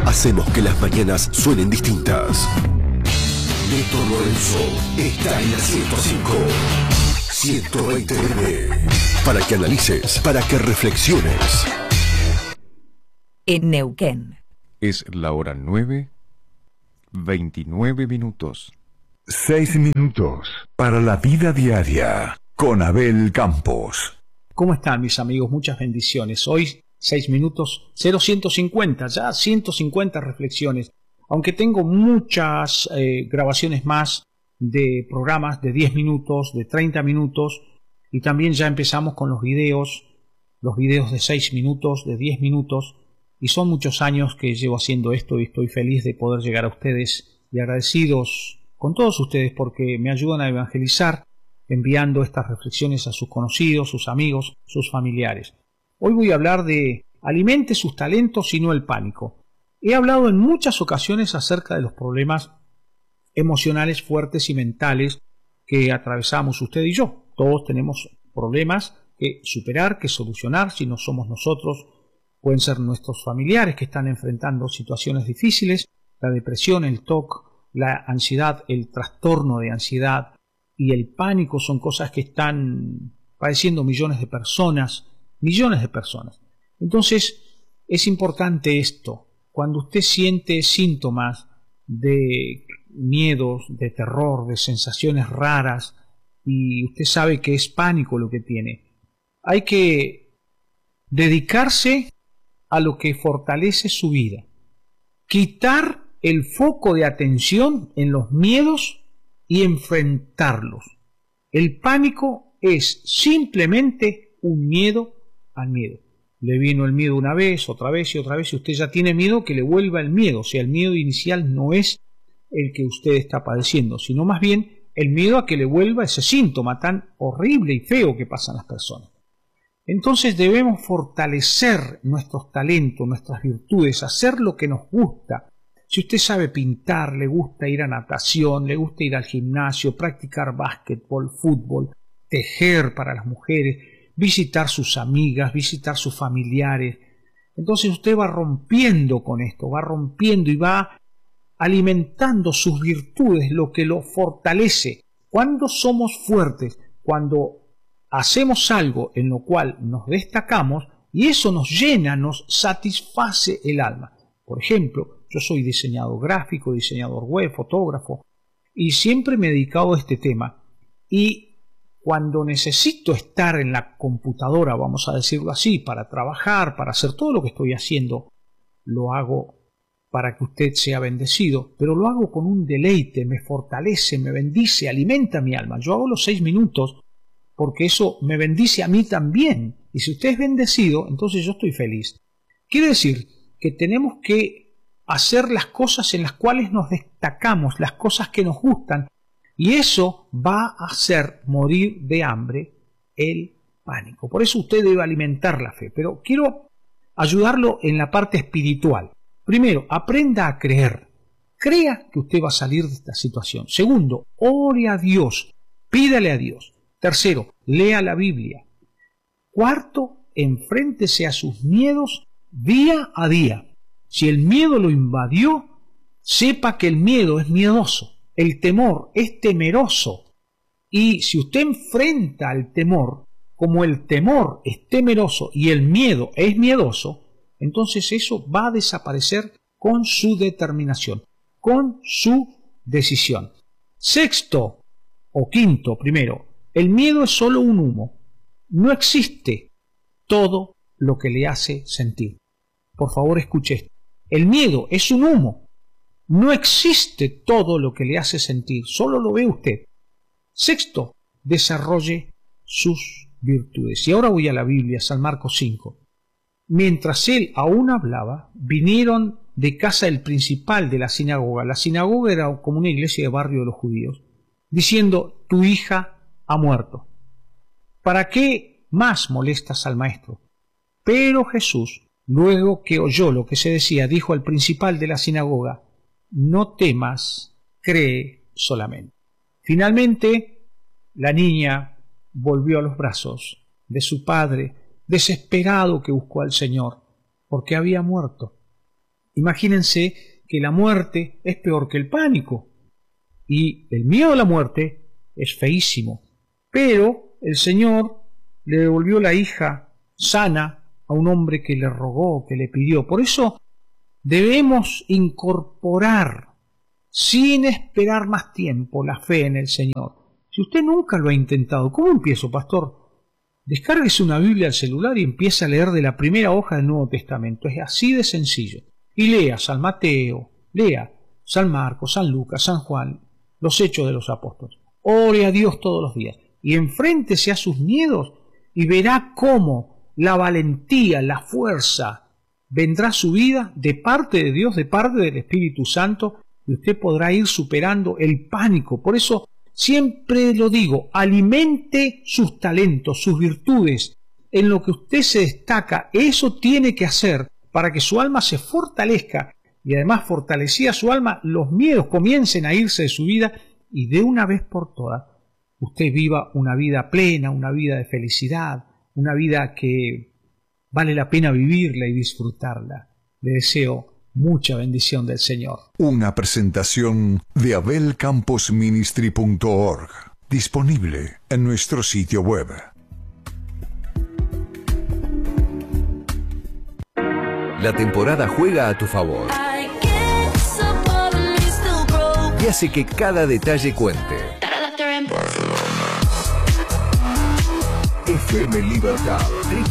Hacemos que las mañanas suenen distintas. Néstor Lorenzo está en la 105. 120 para que analices, para que reflexiones. En Neuquén. Es la hora 9:29. 6 minutos para la vida diaria con Abel Campos. ¿Cómo están mis amigos? Muchas bendiciones. Hoy 6 minutos 0150, ya 150 reflexiones. Aunque tengo muchas grabaciones más de programas de 10 minutos, de 30 minutos, y también ya empezamos con los videos de 6 minutos, de 10 minutos, y son muchos años que llevo haciendo esto y estoy feliz de poder llegar a ustedes y agradecidos con todos ustedes porque me ayudan a evangelizar enviando estas reflexiones a sus conocidos, sus amigos, sus familiares. Hoy voy a hablar de alimente sus talentos y no el pánico. He hablado en muchas ocasiones acerca de los problemas emocionales fuertes y mentales que atravesamos usted y yo. Todos tenemos problemas que superar, que solucionar. Si no somos nosotros, pueden ser nuestros familiares que están enfrentando situaciones difíciles. La depresión, el TOC, la ansiedad, el trastorno de ansiedad y el pánico son cosas que están padeciendo millones de personas. Entonces, es importante esto. Cuando usted siente síntomas de miedos, de terror, de sensaciones raras, y usted sabe que es pánico lo que tiene, hay que dedicarse a lo que fortalece su vida. Quitar el foco de atención en los miedos y enfrentarlos. El pánico es simplemente un miedo al miedo. Le vino el miedo una vez, otra vez y otra vez, y usted ya tiene miedo que le vuelva el miedo. O sea, el miedo inicial no es el que usted está padeciendo, sino más bien el miedo a que le vuelva ese síntoma tan horrible y feo que pasan las personas. Entonces debemos fortalecer nuestros talentos, nuestras virtudes, hacer lo que nos gusta. Si usted sabe pintar, le gusta ir a natación, le gusta ir al gimnasio, practicar básquetbol, fútbol, tejer para las mujeres, visitar sus amigas, visitar sus familiares. Entonces usted va rompiendo con esto, va rompiendo y va alimentando sus virtudes, lo que lo fortalece. Cuando somos fuertes, cuando hacemos algo en lo cual nos destacamos y eso nos llena, nos satisface el alma. Por ejemplo, yo soy diseñador gráfico, diseñador web, fotógrafo y siempre me he dedicado a este tema y cuando necesito estar en la computadora, vamos a decirlo así, para trabajar, para hacer todo lo que estoy haciendo, lo hago para que usted sea bendecido, pero lo hago con un deleite, me fortalece, me bendice, alimenta mi alma. Yo hago los 6 minutos porque eso me bendice a mí también. Y si usted es bendecido, entonces yo estoy feliz. Quiere decir que tenemos que hacer las cosas en las cuales nos destacamos, las cosas que nos gustan, y eso va a hacer morir de hambre el pánico. Por eso usted debe alimentar la fe. Pero quiero ayudarlo en la parte espiritual. Primero, aprenda a creer. Crea que usted va a salir de esta situación. Segundo, ore a Dios. Pídale a Dios. Tercero, lea la Biblia. Cuarto, enfréntese a sus miedos día a día. Si el miedo lo invadió, sepa que el miedo es miedoso. El temor es temeroso. Y si usted enfrenta al temor, como el temor es temeroso y el miedo es miedoso, entonces eso va a desaparecer con su determinación, con su decisión. Sexto o quinto, primero, el miedo es solo un humo. No existe todo lo que le hace sentir. Por favor, escuche esto. El miedo es un humo. No existe todo lo que le hace sentir, solo lo ve usted. Sexto, desarrolle sus virtudes. Y ahora voy a la Biblia, San Marcos 5. Mientras él aún hablaba, vinieron de casa el principal de la sinagoga. La sinagoga era como una iglesia de barrio de los judíos, diciendo, tu hija ha muerto. ¿Para qué más molestas al maestro? Pero Jesús, luego que oyó lo que se decía, dijo al principal de la sinagoga, no temas, cree solamente. Finalmente, la niña volvió a los brazos de su padre, desesperado que buscó al Señor, porque había muerto. Imagínense que la muerte es peor que el pánico. Y el miedo a la muerte es feísimo. Pero el Señor le devolvió la hija sana a un hombre que le rogó, que le pidió. Por eso debemos incorporar, sin esperar más tiempo, la fe en el Señor. Si usted nunca lo ha intentado, ¿cómo empiezo, pastor? Descárguese una Biblia al celular y empiece a leer de la primera hoja del Nuevo Testamento. Es así de sencillo. Y lea San Mateo, lea San Marcos, San Lucas, San Juan, los Hechos de los Apóstoles. Ore a Dios todos los días y enfréntese a sus miedos y verá cómo la valentía, la fuerza vendrá a su vida de parte de Dios, de parte del Espíritu Santo, y usted podrá ir superando el pánico. Por eso siempre lo digo, alimente sus talentos, sus virtudes, en lo que usted se destaca. Eso tiene que hacer para que su alma se fortalezca y además fortalecida su alma, los miedos comiencen a irse de su vida y de una vez por todas usted viva una vida plena, una vida de felicidad, una vida que vale la pena vivirla y disfrutarla. Le deseo mucha bendición del Señor. Una presentación de abelcamposministry.org, disponible en nuestro sitio web. La temporada juega a tu favor y hace que cada detalle cuente. FM Libertad,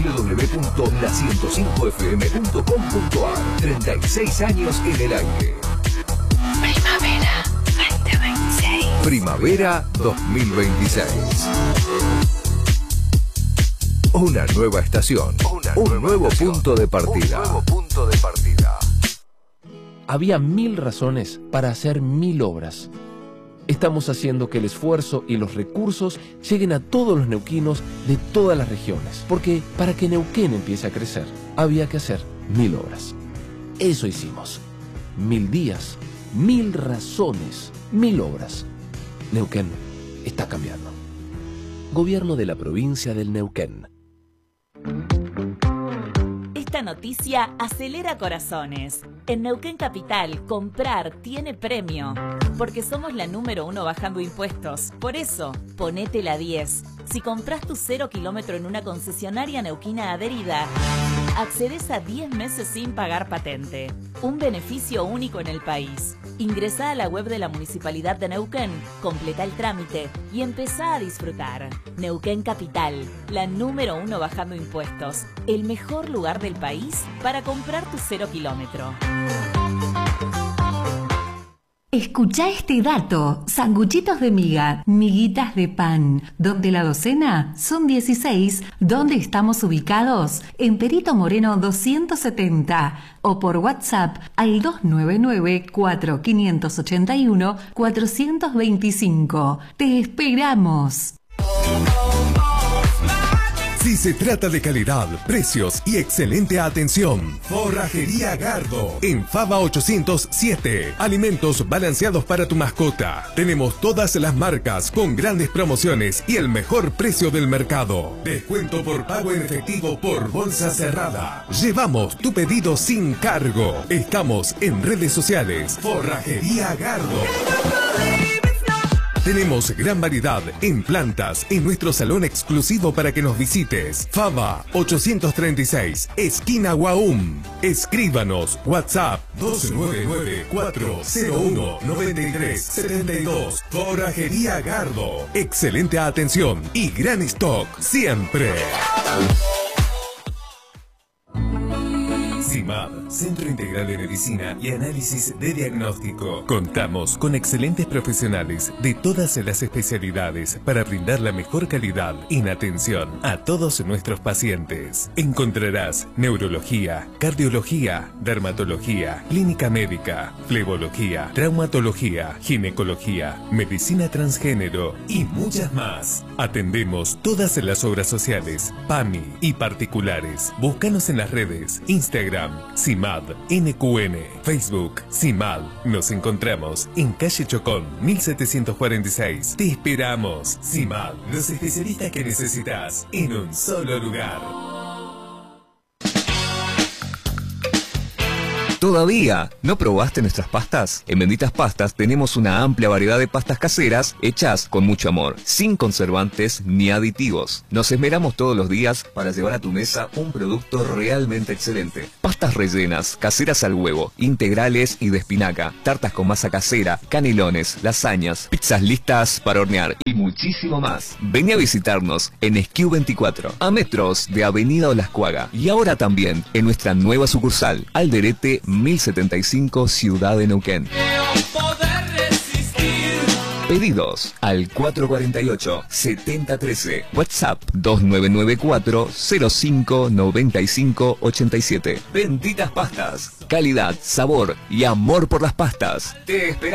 www.la105fm.com.ar. 36 años en el aire. Primavera 2026. Primavera 2026. Una nueva estación, un nuevo punto de partida. Había 1000 razones para hacer 1000 obras. Estamos haciendo que el esfuerzo y los recursos lleguen a todos los neuquinos de todas las regiones. Porque para que Neuquén empiece a crecer, había que hacer 1000 obras. Eso hicimos. 1000 días, 1000 razones, 1000 obras. Neuquén está cambiando. Gobierno de la provincia del Neuquén. Esta noticia acelera corazones. En Neuquén Capital, comprar tiene premio. Porque somos la número 1 bajando impuestos. Por eso, ponete la 10. Si compras tu 0 kilómetro en una concesionaria neuquina adherida, accedes a 10 meses sin pagar patente. Un beneficio único en el país. Ingresá a la web de la Municipalidad de Neuquén, completa el trámite y empezá a disfrutar. Neuquén Capital, la número 1 bajando impuestos. El mejor lugar del país para comprar tu 0 kilómetro. Escucha este dato. Sanguchitos de miga, miguitas de pan, donde la docena son 16. ¿Dónde estamos ubicados? En Perito Moreno 270 o por WhatsApp al 299-4581-425. ¡Te esperamos! Si se trata de calidad, precios y excelente atención, Forrajería Gardo, en Fava 807. Alimentos balanceados para tu mascota. Tenemos todas las marcas con grandes promociones y el mejor precio del mercado. Descuento por pago en efectivo por bolsa cerrada. Llevamos tu pedido sin cargo. Estamos en redes sociales. Forrajería Gardo. Tenemos gran variedad en plantas en nuestro salón exclusivo para que nos visites. Fava 836, esquina Guaum. Escríbanos WhatsApp 299-401-9372. Forrajería Gardo. Excelente atención y gran stock siempre. CIMAD, Centro Integral de Medicina y Análisis de Diagnóstico. Contamos con excelentes profesionales de todas las especialidades para brindar la mejor calidad en atención a todos nuestros pacientes. Encontrarás neurología, cardiología, dermatología, clínica médica, flebología, traumatología, ginecología, medicina transgénero y muchas más. Atendemos todas las obras sociales, PAMI y particulares. Búscanos en las redes, Instagram, CIMAD NQN, Facebook, CIMAD. Nos encontramos en calle Chocón, 1746. Te esperamos. CIMAD, los especialistas que necesitas en un solo lugar. ¿Todavía no probaste nuestras pastas? En Benditas Pastas tenemos una amplia variedad de pastas caseras hechas con mucho amor, sin conservantes ni aditivos. Nos esmeramos todos los días para llevar a tu mesa un producto realmente excelente. Pastas rellenas, caseras al huevo, integrales y de espinaca, tartas con masa casera, canelones, lasañas, pizzas listas para hornear y muchísimo más. Vení a visitarnos en Esquiu 24, a metros de Avenida Olascuaga, y ahora también en nuestra nueva sucursal, Alderete 1075, Ciudad de Neuquén. Pedidos al 448-7013, WhatsApp 2994 05 95 87. Benditas Pastas, calidad, sabor y amor por las pastas. Te esperamos.